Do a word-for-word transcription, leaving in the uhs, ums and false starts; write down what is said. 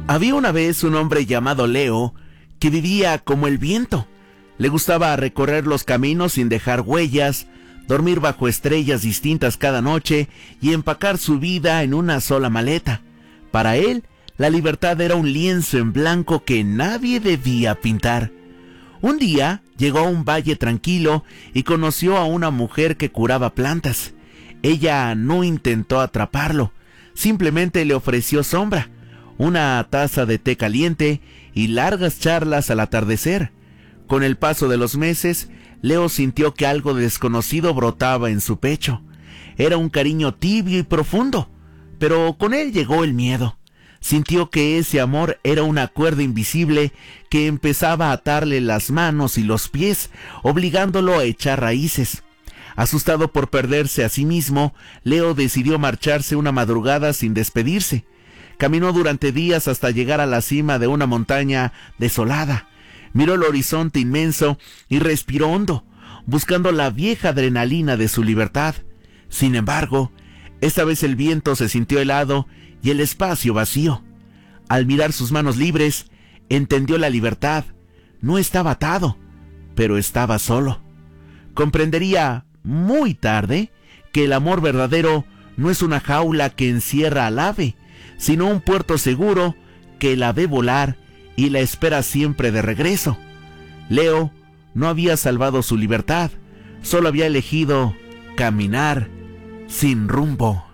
Había una vez un hombre llamado Leo que vivía como el viento. Le gustaba recorrer los caminos sin dejar huellas, dormir bajo estrellas distintas cada noche y empacar su vida en una sola maleta. Para él, la libertad era un lienzo en blanco que nadie debía pintar. Un día llegó a un valle tranquilo y conoció a una mujer que curaba plantas. Ella no intentó atraparlo, simplemente le ofreció sombra, una taza de té caliente y largas charlas al atardecer. Con el paso de los meses, Leo sintió que algo desconocido brotaba en su pecho. Era un cariño tibio y profundo, pero con él llegó el miedo. Sintió que ese amor era una cuerda invisible que empezaba a atarle las manos y los pies, obligándolo a echar raíces. Asustado por perderse a sí mismo, Leo decidió marcharse una madrugada sin despedirse. Caminó durante días hasta llegar a la cima de una montaña desolada. Miró el horizonte inmenso y respiró hondo, buscando la vieja adrenalina de su libertad. Sin embargo, esta vez el viento se sintió helado y el espacio vacío. Al mirar sus manos libres, entendió la libertad. No estaba atado, pero estaba solo. Comprendería muy tarde que el amor verdadero no es una jaula que encierra al ave, sino un puerto seguro que la ve volar y la espera siempre de regreso. Leo no había salvado su libertad, solo había elegido caminar sin rumbo.